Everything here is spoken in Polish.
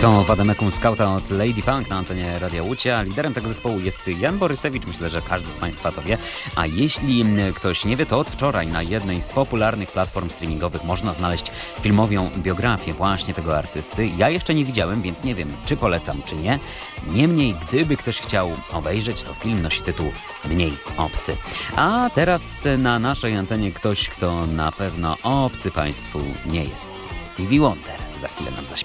To Wademekum Skauta od Lady Punk na antenie Radia Łódź, a liderem tego zespołu jest Jan Borysewicz. Myślę, że każdy z Państwa to wie. A jeśli ktoś nie wie, to od wczoraj na jednej z popularnych platform streamingowych można znaleźć filmową biografię właśnie tego artysty. Ja jeszcze nie widziałem, więc nie wiem, czy polecam, czy nie. Niemniej, gdyby ktoś chciał obejrzeć, to film nosi tytuł Mniej obcy. A teraz na naszej antenie ktoś, kto na pewno obcy Państwu nie jest. Stevie Wonder za chwilę nam zaśpiewa.